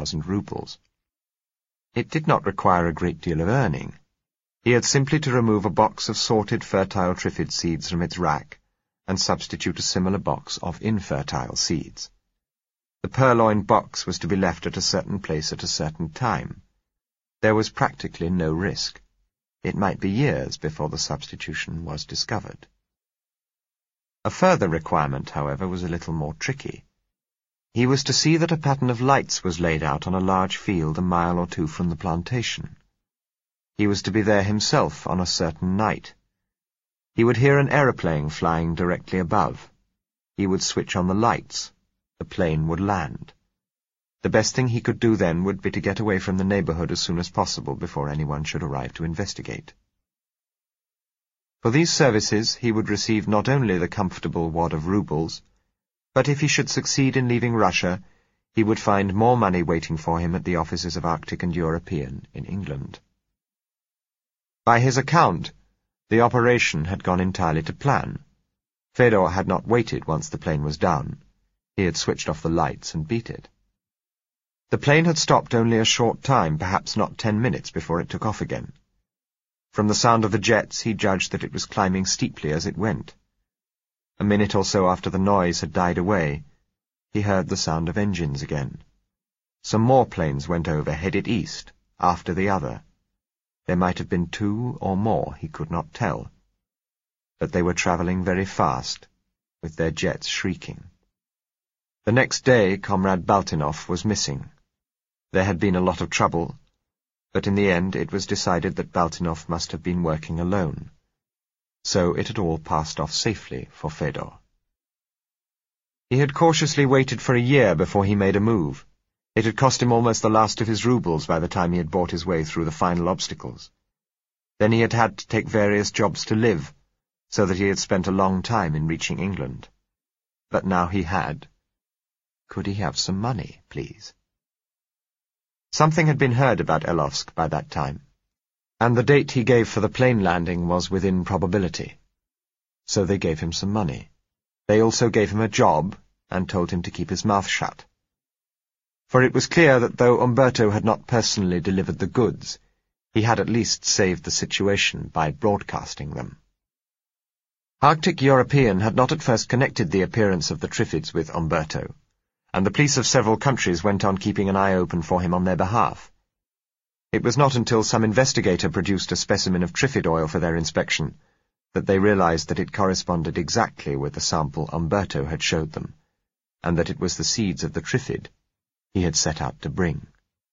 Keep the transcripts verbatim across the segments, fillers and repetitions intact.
thousand rubles. It did not require a great deal of earning. He had simply to remove a box of sorted fertile triffid seeds from its rack and substitute a similar box of infertile seeds. The purloined box was to be left at a certain place at a certain time. There was practically no risk. It might be years before the substitution was discovered. A further requirement, however, was a little more tricky. He was to see that a pattern of lights was laid out on a large field a mile or two from the plantation. He was to be there himself on a certain night. He would hear an aeroplane flying directly above. He would switch on the lights. The plane would land. The best thing he could do then would be to get away from the neighborhood as soon as possible before anyone should arrive to investigate. For these services he would receive not only the comfortable wad of rubles, but if he should succeed in leaving Russia, he would find more money waiting for him at the offices of Arctic and European in England. By his account, the operation had gone entirely to plan. Fedor had not waited once the plane was down. He had switched off the lights and beat it. The plane had stopped only a short time, perhaps not ten minutes, before it took off again. From the sound of the jets, he judged that it was climbing steeply as it went. A minute or so after the noise had died away, he heard the sound of engines again. Some more planes went over, headed east, after the other. There might have been two or more, he could not tell. But they were travelling very fast, with their jets shrieking. The next day, Comrade Baltinov was missing. There had been a lot of trouble, but in the end it was decided that Baltinov must have been working alone. So it had all passed off safely for Fedor. He had cautiously waited for a year before he made a move. It had cost him almost the last of his rubles by the time he had bought his way through the final obstacles. Then he had had to take various jobs to live, so that he had spent a long time in reaching England. But now he had. Could he have some money, please? Something had been heard about Elovsk by that time, and the date he gave for the plane landing was within probability. So they gave him some money. They also gave him a job and told him to keep his mouth shut. For it was clear that though Umberto had not personally delivered the goods, he had at least saved the situation by broadcasting them. Arctic European had not at first connected the appearance of the Triffids with Umberto, and the police of several countries went on keeping an eye open for him on their behalf. It was not until some investigator produced a specimen of Triffid oil for their inspection that they realized that it corresponded exactly with the sample Umberto had showed them, and that it was the seeds of the Triffid he had set out to bring.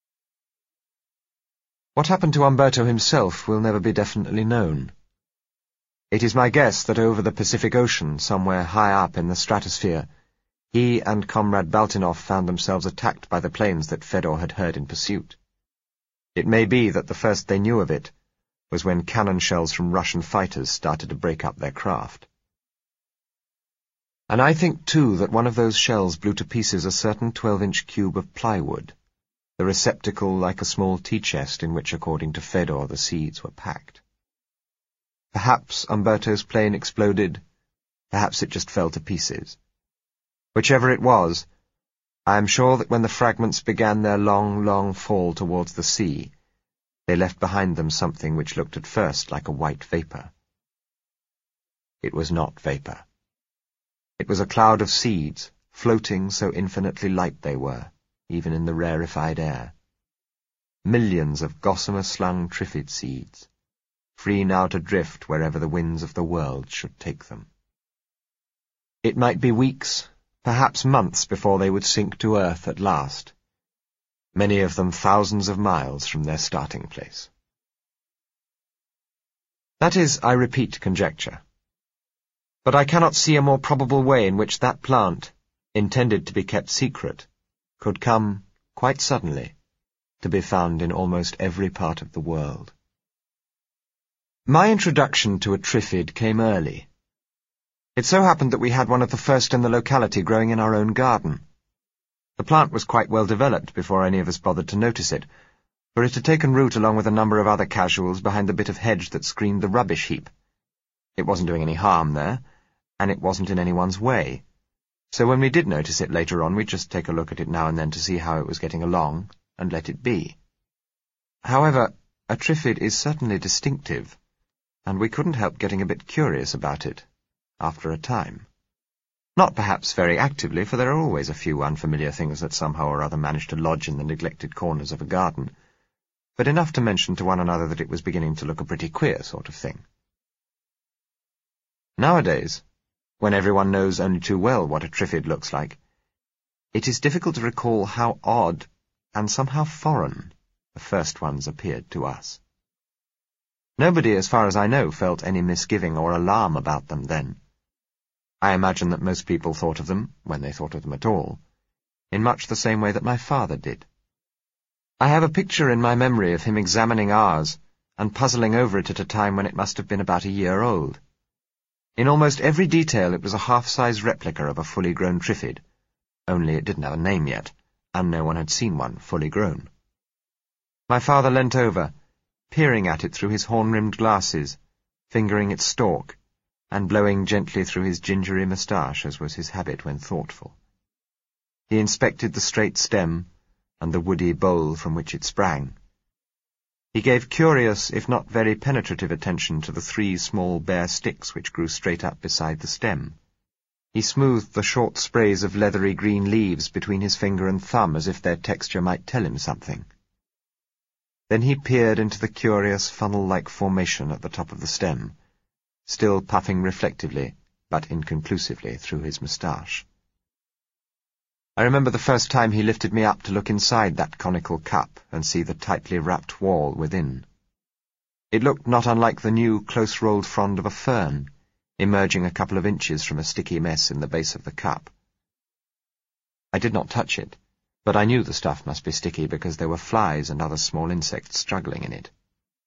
What happened to Umberto himself will never be definitely known. It is my guess that over the Pacific Ocean, somewhere high up in the stratosphere, he and Comrade Baltinov found themselves attacked by the planes that Fedor had heard in pursuit. It may be that the first they knew of it was when cannon shells from Russian fighters started to break up their craft. And I think, too, that one of those shells blew to pieces a certain twelve-inch cube of plywood, the receptacle like a small tea-chest in which, according to Fedor, the seeds were packed. Perhaps Umberto's plane exploded, perhaps it just fell to pieces. Whichever it was, I am sure that when the fragments began their long, long fall towards the sea, they left behind them something which looked at first like a white vapour. It was not vapour. It was a cloud of seeds, floating so infinitely light they were, even in the rarefied air. Millions of gossamer-slung Triffid seeds, free now to drift wherever the winds of the world should take them. It might be weeks, perhaps months before they would sink to earth at last, many of them thousands of miles from their starting place. That is, I repeat, conjecture. But I cannot see a more probable way in which that plant, intended to be kept secret, could come, quite suddenly, to be found in almost every part of the world. My introduction to a Triffid came early. It so happened that we had one of the first in the locality growing in our own garden. The plant was quite well developed before any of us bothered to notice it, for it had taken root along with a number of other casuals behind the bit of hedge that screened the rubbish heap. It wasn't doing any harm there, and it wasn't in anyone's way. So when we did notice it later on, we'd just take a look at it now and then to see how it was getting along, and let it be. However, a Trifid is certainly distinctive, and we couldn't help getting a bit curious about it, after a time. Not perhaps very actively, for there are always a few unfamiliar things that somehow or other manage to lodge in the neglected corners of a garden, but enough to mention to one another that it was beginning to look a pretty queer sort of thing. Nowadays, when everyone knows only too well what a Trifid looks like, it is difficult to recall how odd and somehow foreign the first ones appeared to us. Nobody, as far as I know, felt any misgiving or alarm about them then. I imagine that most people thought of them, when they thought of them at all, in much the same way that my father did. I have a picture in my memory of him examining ours and puzzling over it at a time when it must have been about a year old. In almost every detail it was a half-size replica of a fully grown Trifid, only it didn't have a name yet, and no one had seen one fully grown. My father leant over, peering at it through his horn-rimmed glasses, fingering its stalk, and blowing gently through his gingery moustache, as was his habit when thoughtful. He inspected the straight stem and the woody bole from which it sprang. He gave curious, if not very penetrative attention to the three small bare sticks which grew straight up beside the stem. He smoothed the short sprays of leathery green leaves between his finger and thumb as if their texture might tell him something. Then he peered into the curious funnel-like formation at the top of the stem, still puffing reflectively, but inconclusively, through his moustache. I remember the first time he lifted me up to look inside that conical cup and see the tightly wrapped wall within. It looked not unlike the new, close-rolled frond of a fern, emerging a couple of inches from a sticky mess in the base of the cup. I did not touch it, but I knew the stuff must be sticky because there were flies and other small insects struggling in it.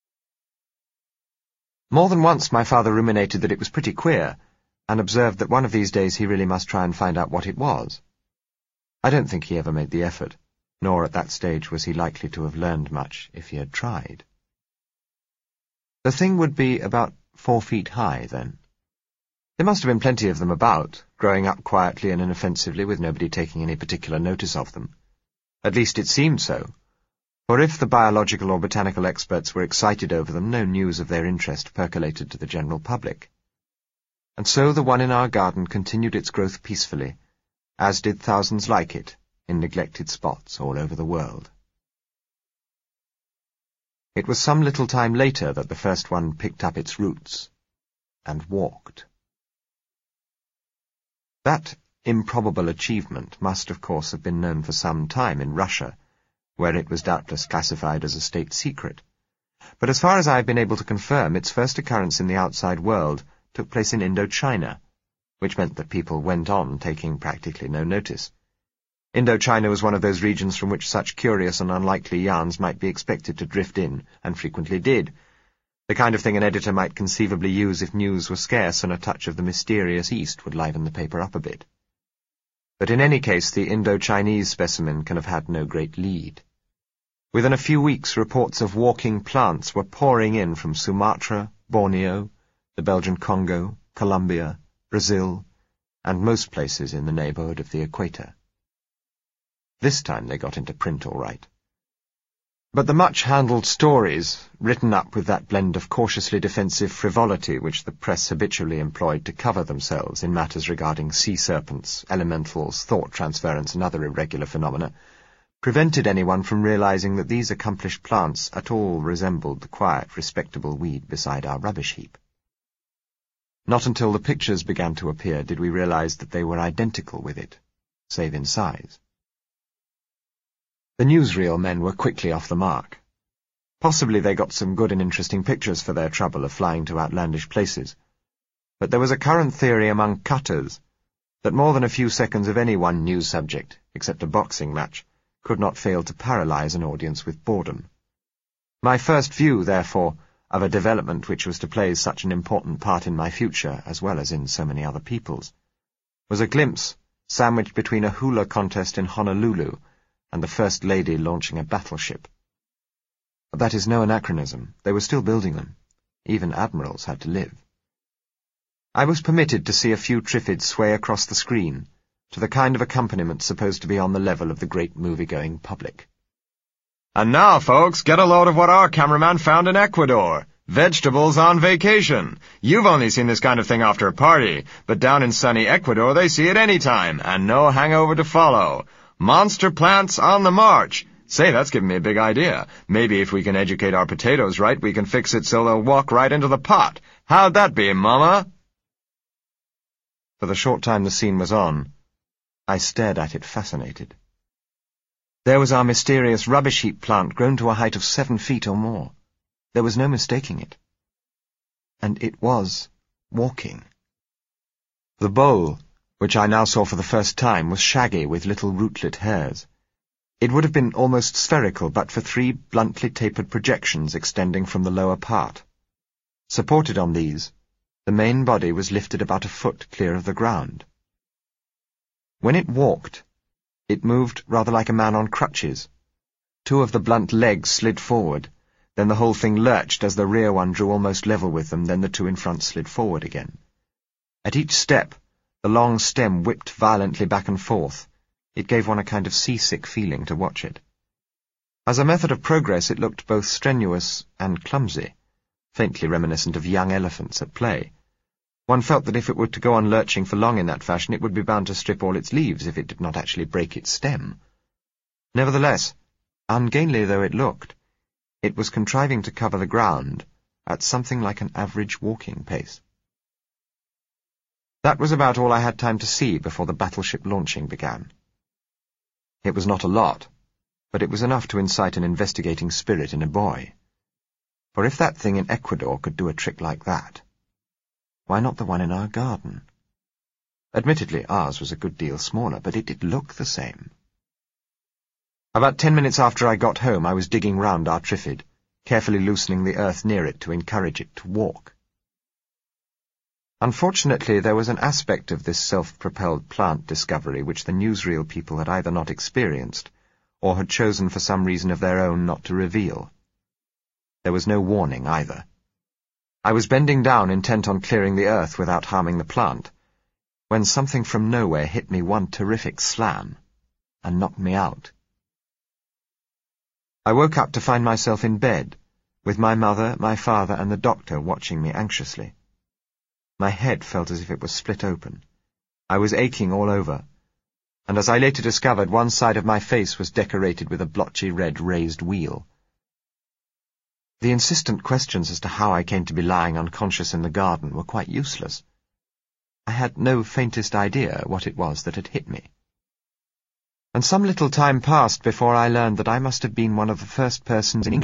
More than once my father ruminated that it was pretty queer, and observed that one of these days he really must try and find out what it was. I don't think he ever made the effort, nor at that stage was he likely to have learned much if he had tried. The thing would be about four feet high, then. There must have been plenty of them about, growing up quietly and inoffensively with nobody taking any particular notice of them. At least it seemed so. For if the biological or botanical experts were excited over them, no news of their interest percolated to the general public. And so the one in our garden continued its growth peacefully, as did thousands like it, in neglected spots all over the world. It was some little time later that the first one picked up its roots and walked. That improbable achievement must, of course, have been known for some time in Russia, where it was doubtless classified as a state secret. But as far as I have been able to confirm, its first occurrence in the outside world took place in Indochina, which meant that people went on taking practically no notice. Indochina was one of those regions from which such curious and unlikely yarns might be expected to drift in, and frequently did, the kind of thing an editor might conceivably use if news were scarce and a touch of the mysterious East would liven the paper up a bit. But in any case, the Indo-Chinese specimen can have had no great lead. Within a few weeks, reports of walking plants were pouring in from Sumatra, Borneo, the Belgian Congo, Colombia, Brazil, and most places in the neighbourhood of the equator. This time they got into print all right. But the much-handled stories, written up with that blend of cautiously defensive frivolity which the press habitually employed to cover themselves in matters regarding sea serpents, elementals, thought transference, and other irregular phenomena, prevented anyone from realizing that these accomplished plants at all resembled the quiet, respectable weed beside our rubbish heap. Not until the pictures began to appear did we realize that they were identical with it, save in size. The newsreel men were quickly off the mark. Possibly they got some good and interesting pictures for their trouble of flying to outlandish places, but there was a current theory among cutters that more than a few seconds of any one news subject, except a boxing match, could not fail to paralyze an audience with boredom. My first view, therefore, of a development which was to play such an important part in my future, as well as in so many other people's, was a glimpse sandwiched between a hula contest in Honolulu and the First Lady launching a battleship. But that is no anachronism. They were still building them. Even admirals had to live. I was permitted to see a few Trifids sway across the screen, to the kind of accompaniment supposed to be on the level of the great movie-going public. And now, folks, get a load of what our cameraman found in Ecuador. Vegetables on vacation. You've only seen this kind of thing after a party, but down in sunny Ecuador they see it any time, and no hangover to follow. Monster plants on the march. Say, that's given me a big idea. Maybe if we can educate our potatoes right, we can fix it so they'll walk right into the pot. How'd that be, Mama? For the short time the scene was on, I stared at it fascinated. There was our mysterious rubbish heap plant grown to a height of seven feet or more. There was no mistaking it. And it was walking. The bowl, which I now saw for the first time, was shaggy with little rootlet hairs. It would have been almost spherical but for three bluntly tapered projections extending from the lower part. Supported on these, the main body was lifted about a foot clear of the ground. When it walked, it moved rather like a man on crutches. Two of the blunt legs slid forward, then the whole thing lurched as the rear one drew almost level with them, then the two in front slid forward again. At each step, the long stem whipped violently back and forth. It gave one a kind of seasick feeling to watch it. As a method of progress, it looked both strenuous and clumsy, faintly reminiscent of young elephants at play. One felt that if it were to go on lurching for long in that fashion, it would be bound to strip all its leaves if it did not actually break its stem. Nevertheless, ungainly though it looked, it was contriving to cover the ground at something like an average walking pace. That was about all I had time to see before the battleship launching began. It was not a lot, but it was enough to incite an investigating spirit in a boy. For if that thing in Ecuador could do a trick like that, why not the one in our garden? Admittedly, ours was a good deal smaller, but it did look the same. About ten minutes after I got home, I was digging round our Triffid, carefully loosening the earth near it to encourage it to walk. Unfortunately, there was an aspect of this self-propelled plant discovery which the newsreel people had either not experienced, or had chosen for some reason of their own not to reveal. There was no warning either. I was bending down, intent on clearing the earth without harming the plant, when something from nowhere hit me one terrific slam, and knocked me out. I woke up to find myself in bed, with my mother, my father, and the doctor watching me anxiously. My head felt as if it was split open. I was aching all over, and as I later discovered, one side of my face was decorated with a blotchy red raised wheal. The insistent questions as to how I came to be lying unconscious in the garden were quite useless. I had no faintest idea what it was that had hit me. And some little time passed before I learned that I must have been one of the first persons in England